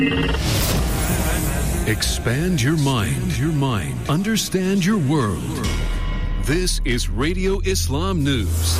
Expand your mind. Understand your world. This is Radio Islam News.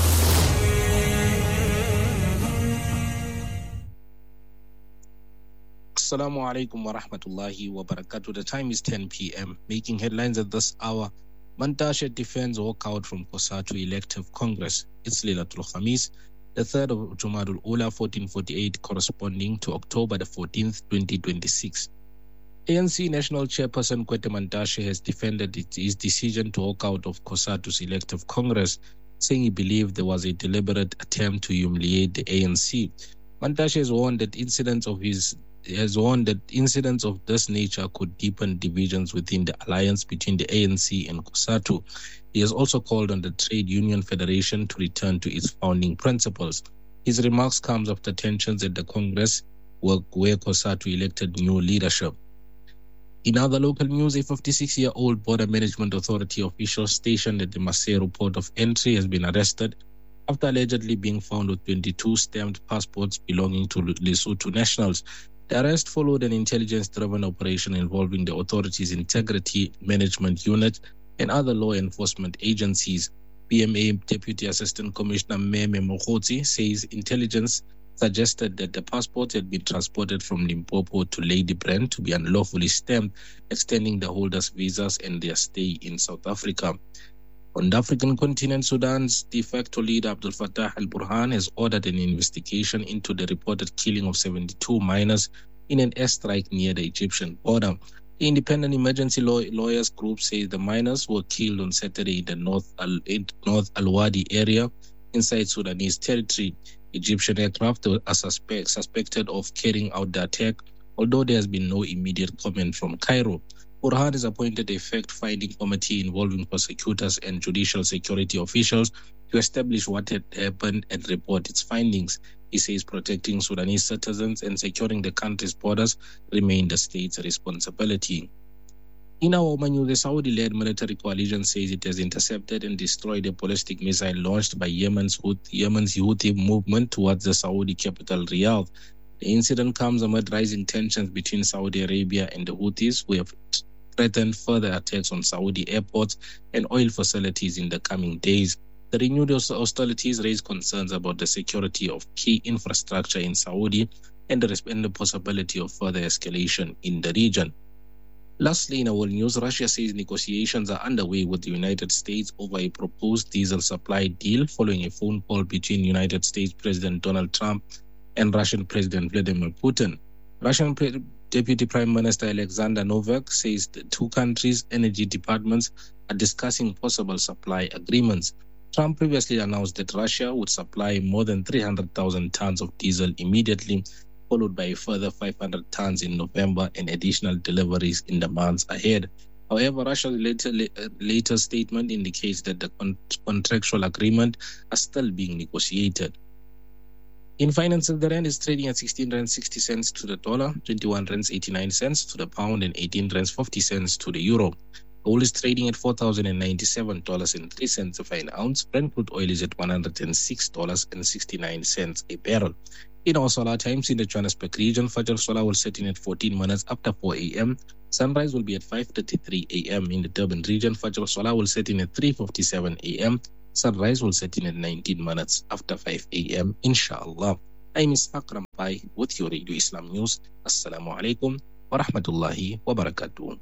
Assalamu alaikum wa rahmatullahi wa barakatuh. The time is 10 p.m. Making headlines at this hour. Mantashe defends walkout from COSATU elective Congress. It's Laylatul Khamis, the 3rd of Jumadul Ula 1448, corresponding to October the 14th, 2026. ANC National Chairperson Kwete Mantashe has defended his decision to walk out of COSATU's elective Congress, saying he believed there was a deliberate attempt to humiliate the ANC. Mantashe has warned that incidents of this nature could deepen divisions within the alliance between the ANC and COSATU. He has also called on the Trade Union Federation to return to its founding principles. His remarks comes after tensions at the Congress where COSATU elected new leadership. In other local news, a 56-year-old Border Management Authority official stationed at the Maseru port of entry has been arrested after allegedly being found with 22 stamped passports belonging to Lesotho nationals. The arrest followed an intelligence-driven operation involving the authority's Integrity Management Unit and other law enforcement agencies. BMA Deputy Assistant Commissioner Meme Mokgotsi says intelligence suggested that the passport had been transported from Limpopo to Lady Brand to be unlawfully stamped, extending the holders' visas and their stay in South Africa. On the African continent, Sudan's de facto leader Abdel Fattah al-Burhan has ordered an investigation into the reported killing of 72 miners in an airstrike near the Egyptian border. The Independent Emergency Lawyers Group says the miners were killed on Saturday in the North Al-Wadi area inside Sudanese territory. Egyptian aircraft are suspected of carrying out the attack, although there has been no immediate comment from Cairo. Burhan has appointed a fact-finding committee involving prosecutors and judicial security officials to establish what had happened and report its findings. He says protecting Sudanese citizens and securing the country's borders remain the state's responsibility. In our Oman news, the Saudi-led military coalition says it has intercepted and destroyed a ballistic missile launched by Yemen's Houthi movement towards the Saudi capital Riyadh. The incident comes amid rising tensions between Saudi Arabia and the Houthis, who have threatened further attacks on Saudi airports and oil facilities in the coming days. The renewed hostilities raise concerns about the security of key infrastructure in Saudi and the possibility of further escalation in the region. Lastly, in our news, Russia says negotiations are underway with the United States over a proposed diesel supply deal following a phone call between United States President Donald Trump and Russian President Vladimir Putin. Russian Deputy Prime Minister Alexander Novak says the two countries' energy departments are discussing possible supply agreements. Trump previously announced that Russia would supply more than 300,000 tons of diesel immediately, followed by a further 500 tons in November and additional deliveries in the months ahead. However, Russia's later statement indicates that the contractual agreement are still being negotiated. In finances, the rand is trading at 16 rand 60 cents to the dollar, 21 rand 89 cents to the pound, and 18 rand 50 cents to the euro. Gold is trading at $4,097.03 a ounce. Brent crude oil is at $106.69 a barrel. In our solar times in the Johannesburg region, Fajr Solar will set in at 14 minutes after 4 a.m. Sunrise will be at 5:33 a.m. In the Durban region, Fajr Solar will set in at 3:57 a.m. Sunrise will set in at 19 minutes after 5 a.m. Inshallah. I'm Ishaq Rampai with your Radio Islam News. Assalamu alaikum wa rahmatullahi wa barakatuh.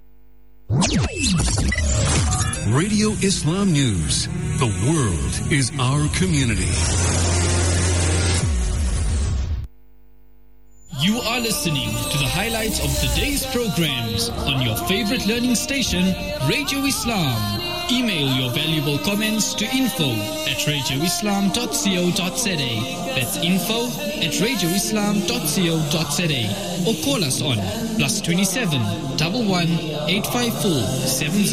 Radio Islam News. The world is our community. You are listening to the highlights of today's programs on your favorite learning station, Radio Islam. Email your valuable comments to info@radioislam.co.za. That's info@radioislam.co.za. Or call us on +27 11 854 70